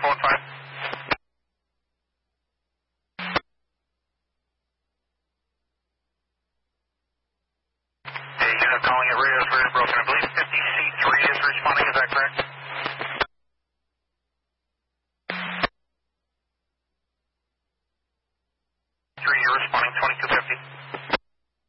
415. Hey, unit calling it radio is very broken. I believe 50C3 is responding, is that correct? 3, you're responding, 2250.